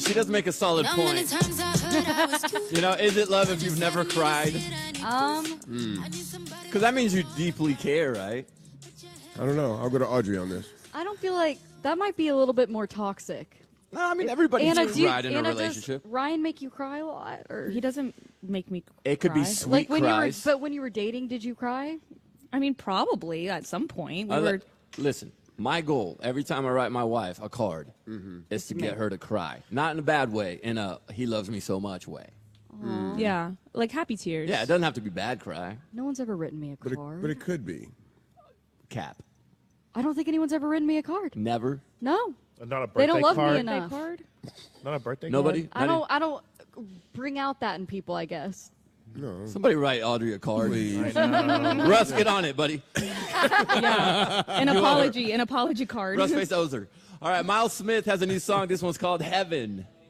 She does make a solid point. You know, is it love if you've never cried? Because that means you deeply care, right? I don't know. I'll go to Audrey on this. I don't feel like that might be a little bit more toxic. No, I mean, everybody's cried in a relationship. Does Ryan make you cry a lot? Or He doesn't make me cry. It could be sweet cries. But when you were dating, did you cry? I mean, probably at some point. We were... Listen, my goal every time I write my wife a card is to get her to cry. Not in a bad way, in a he loves me so much way. Yeah, like happy tears. Yeah, it doesn't have to be bad cry. No one's ever written me a card. But it could be. Cap. I don't think anyone's ever written me a card. Never. No. Not a birthday They don't love card. me enough. Not a birthday Nobody? card? I don't bring out that in people, I guess. No. Somebody write Audrey a card. Please. Russ, get on it, buddy. Yeah, an apology card. Russ Face Ozer. All right, Miles Smith has a new song. This one's called Heaven.